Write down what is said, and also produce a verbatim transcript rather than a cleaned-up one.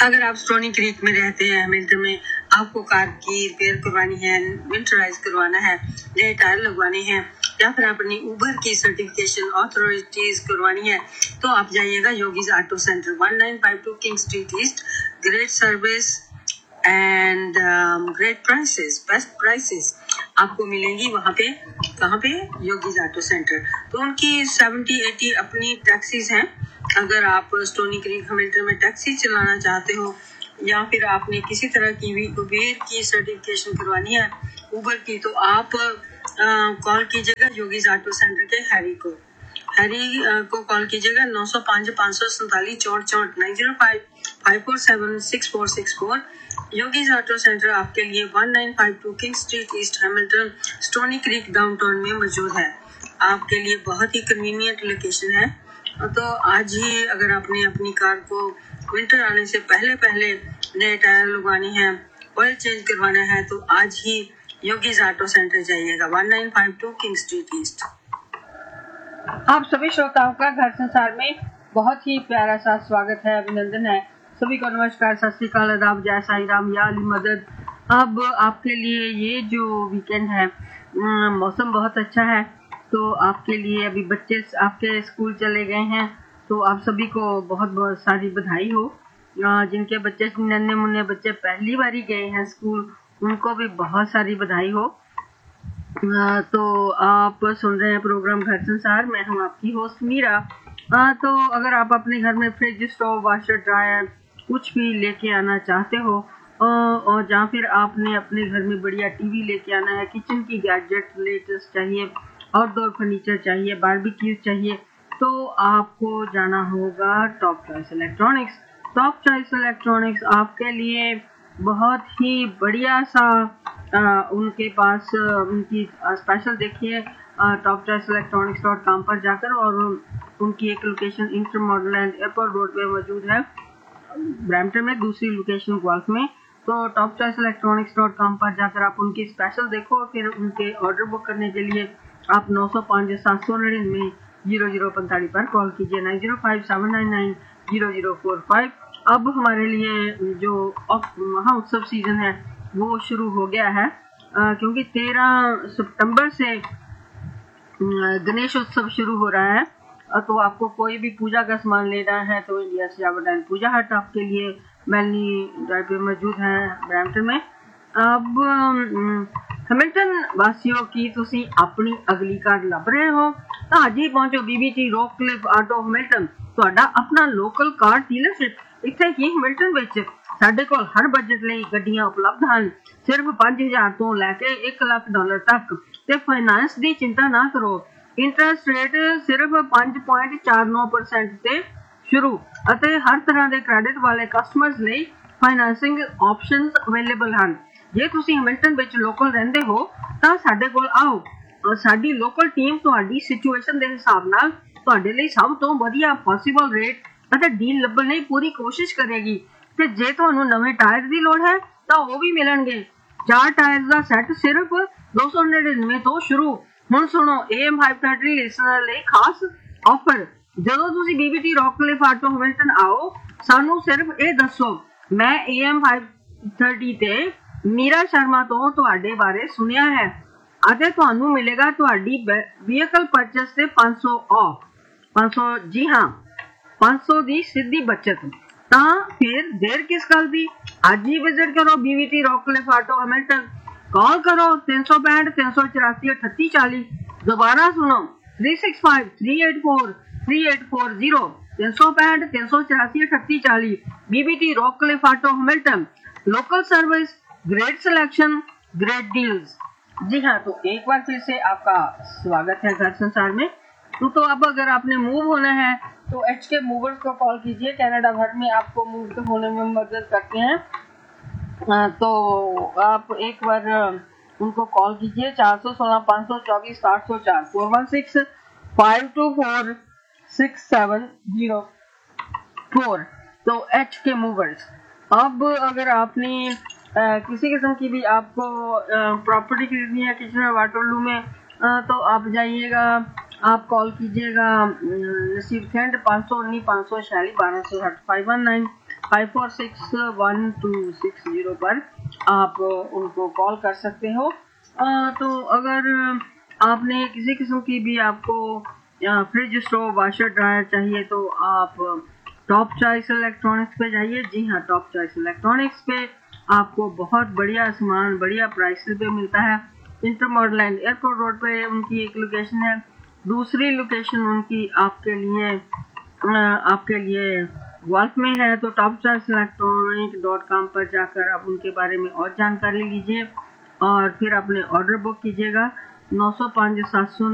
अगर आप stony creek में रहते हैं हैमिल्टन में, आपको कार की रिपेयर करवानी है, विंटराइज करवाना है, नए टायर लगवाने हैं, या फिर अपनी उबर की सर्टिफिकेशन ऑथोरिटीज करवानी है, तो आप जाइएगा yogis auto centre, one nine five to king street east. Great service and great prices, best prices आपको मिलेंगी वहाँ पे। कहाँ पे? Yogis auto centre. तो उनकी सेवेंटी एटी अपनी टैक्सीज हैं। अगर आप स्टोनी क्रीक हैमिल्टन में टैक्सी चलाना चाहते हो, या फिर आपने किसी तरह की भी उबेर की सर्टिफिकेशन करवानी है, उबर की, तो आप कॉल कीजिएगा योगीज ऑटो सेंटर के हैरी को। हैरी आ, को कॉल कीजिएगा नौ सौ पाँच पाँच सौ सैंतालीस चौंठ चौंठ nine zero five five four seven six four six four. Yogis auto centre आपके लिए one nine five to king street east Hamilton, stony creek downtown में मौजूद है। आपके लिए बहुत ही कन्वीनियंट लोकेशन है। तो आज ही अगर आपने अपनी कार को विंटर आने से पहले पहले नए टायर लगवाने हैं, ऑयल चेंज करवाना है, तो आज ही योगीज ऑटो सेंटर जाइएगा, one nine five to king street east. आप सभी श्रोताओं का घर संसार में बहुत ही प्यारा सा स्वागत है, अभिनंदन है। सभी को नमस्कार, सत श्री अकाल, आदाब, जय साईं राम, या अली मदद। अब आपके लिए ये जो वीकेंड है, मौसम बहुत अच्छा है, तो आपके लिए अभी बच्चे आपके स्कूल चले गए हैं, तो आप सभी को बहुत बहुत सारी बधाई हो। जिनके बच्चे नन्हे मुन्ने बच्चे पहली बार ही गए हैं स्कूल, उनको भी बहुत सारी बधाई हो। तो आप सुन रहे हैं प्रोग्राम घर संसार, मैं हूं आपकी होस्ट मीरा। तो अगर आप अपने घर में फ्रिज, स्टोव, वाशर, ड्रायर कुछ भी लेके आना चाहते हो, और जहाँ फिर आपने अपने घर में बढ़िया टीवी लेके आना है, किचन की गैजेट लेटेस्ट चाहिए, आउटडोर फर्नीचर चाहिए, बारबेक्यू चाहिए, तो आपको जाना होगा top choice electronics. Top choice electronics आपके लिए बहुत ही बढ़िया सा आ, उनके पास उनकी स्पेशल देखिए top choice electronics dot com पर जाकर, और उनकी एक location inter model and airport road पे मौजूद है ब्रैम्पटन में, दूसरी लोकेशन गुआल्फ में। तो top choice electronics dot com पर जाकर आप उनकी स्पेशल देखो, फिर उनके ऑर्डर बुक करने के लिए आप नौ सौ पाँच सात सौ नड़िनवे जीरो जीरो पैंतालीस पर कॉल कीजिए, nine zero five seven nine nine zero zero four five. अब हमारे लिए जो महा उत्सव सीजन है वो शुरू हो गया है, आ, क्योंकि तेरह सितंबर से गणेश उत्सव शुरू हो रहा है। तो आपको कोई भी पूजा का सामान लेना है तो इंडिया सजावट एंड पूजा हट आपके लिए मेलनी ड्राइव पे मौजूद है ब्रैम्पटन में। अब हैमिल्टन वासियों की तुसी अपनी अगली कार लभ रहे हो तो आज ही पहुंचो बीबीटी रोकक्लिफ ऑटो हैमिल्टन, ਤੁਹਾਡਾ अपना लोकल कार डीलरशिप। ਇੱਥੇ ਹੀ हैमिल्टन ਵਿੱਚ ਸਾਡੇ ਕੋਲ ਹਰ ਬਜਟ ਲਈ ਗੱਡੀਆਂ ਉਪਲਬਧ ਹਨ। ਸਿਰਫ ਪੰਜ ਹਜ਼ਾਰ ਤੋਂ ਲੈ ਕੇ ਇੱਕ ਲੱਖ ਡਾਲਰ ਤੱਕ, ਤੇ ਫਾਈਨਾਂਸ ਦੀ ਚਿੰਤਾ ਨਾ ਕਰੋ। ਇੰਟਰਸਟ ਰੇਟ ਸਿਰਫ ਪੰਜ ਪੁਆਇੰਟ ਚਾਰ ਨੌ ਪਰਸੈਂਟ ਤੇ ਸ਼ੁਰੂ, ਅਤੇ ਹਰ ਤਰ੍ਹਾਂ ਦੇ ਕ੍ਰੈਡਿਟ ਵਾਲੇ ਕਸਟਮਰਸ ਲਈ ਫਾਈਨਾਂਸਿੰਗ ਆਪਸ਼ਨਸ ਅਵੇਲੇਬਲ ਹਨ। ਜੇ ਤੁਸੀਂ ਹੈਮਿਲਟਨ ਵਿੱਚ ਲੋਕਲ ਰਹਿੰਦੇ ਹੋ ਤਾਂ ਸਾਡੇ ਕੋਲ ਆਓ। ਸਾਡੀ ਲੋਕਲ ਟੀਮ ਤੁਹਾਡੀ ਸਿਚੁਏਸ਼ਨ ਦੇ ਹਿਸਾਬ ਨਾਲ ਤੁਹਾਡੇ ਲਈ ਸਭ ਤੋਂ ਵਧੀਆ ਪੋਸੀਬਲ ਰੇਟ ਅਤੇ ਡੀਲ ਲੱਭਣ ਲਈ ਪੂਰੀ ਕੋਸ਼ਿਸ਼ ਕਰੇਗੀ। ਤੇ ਜੇ ਤੁਹਾਨੂੰ ਨਵੇਂ ਟਾਇਰ ਦੀ ਲੋੜ ਹੈ ਤਾਂ ਉਹ ਵੀ ਮਿਲਣਗੇ। ਚਾਰ ਟਾਇਰ ਦਾ ਸੈੱਟ ਸਿਰਫ ਦੋ ਸੌ ਨੜਿਨਵੇਂ ਤੋਂ ਸ਼ੁਰੂ। ਹੁਣ ਸੁਣੋ ਏ ਐਮ ਪੰਜ ਸੌ तीस ਲਿਸਨਰ ਲਈ ਖਾਸ ਆਫਰ। ਜਦੋਂ ਤੁਸੀਂ ਬੀਬੀਟੀ ਰੌਕਕਲਿਫ ਆਟੋ ਹੈਮਿਲਟਨ ਆਓ, ਸਾਨੂੰ ਸਿਰਫ ਇਹ ਦੱਸੋ, ਮੈਂ ਏ ਐਮ ਪੰਜ ਸੌ तीस ਤੇ ਮੀਰਾ ਸ਼ਰਮਾ ਤੋਂ ਤੁਹਾਡੇ ਬਾਰੇ ਸੁਣਿਆ ਹੈ ਅਤੇ ਤੁਹਾਨੂੰ ਮਿਲੇਗਾ ਤੁਹਾਡੀ ਵਹੀਕਲ ਪਰਚੇਸ ਤੇ ਪੰਜ ਸੌ ਆਫ। ਪੰਜ ਸੌ ਜੀ ਹਾਂ, ਪੰਜ ਸੌ ਦੀ ਸਿੱਧੀ ਬਚਤ। ਤਾਂ ਫਿਰ ਦੇਰ ਕਿਸ ਗੱਲ ਦੀ, ਅੱਜ ਹੀ ਵਿਜ਼ਿਟ ਕਰੋ ਬੀਬੀਟੀ ਰੌਕਕਲਿਫ ਆਟੋ ਹੈਮਿਲਟਨ। कॉल करो तीन सौ पैंठ तीन सौ चौरासी अठत्ती चालीस। दोबारा सुनो three six five three eight four three eight four zero तीन सौ पैंठ तीन सौ चौरासी अठत्ती चालीस। BBT रॉकक्लिफ auto Hamilton, local service, great selection, great deals. जी हाँ, तो एक बार फिर से आपका स्वागत है घर संसार में। तो, तो अब अगर आपने मूव होना है तो एच के मूवर्स को कॉल कीजिए। कनाडा भर में आपको मूव होने में मदद करते हैं। तो आप एक बार उनको कॉल कीजिए, चार सौ सोलह पाँच सौ चौबीस आठ सौ चार four one six five to four six seven zero four. तो एच के मूवर्स। अब अगर आपने आ, किसी किस्म की भी आपको प्रॉपर्टी खरीदनी है किचन वाटरलू में, आ, तो आप जाइएगा, आप कॉल कीजिएगा नसीब खंड पाँच सौ उन्नीस पाँच सौ छियालीस बारह सौ साठ five one nine. Five four six one two six zero पर आप उनको कॉल कर सकते हो। आ, तो अगर आपने किसी किस्म की भी आपको फ्रिज, स्टोव, वाशर, ड्रायर चाहिए तो आप टॉप चॉइस इलेक्ट्रॉनिक्स पे जाइए। जी हाँ, टॉप चॉइस इलेक्ट्रॉनिक्स पे आपको बहुत बढ़िया सामान बढ़िया प्राइसेस पे मिलता है। Inter model and airport road पे उनकी एक लोकेशन है, दूसरी लोकेशन उनकी आपके लिए आपके लिए गोल्फ में है। तो top choice electronic dot com पर जाकर आप उनके बारे में और जानकारी लीजिए और फिर अपने ऑर्डर बुक कीजिएगा। नौ सौ पाँच सात सौ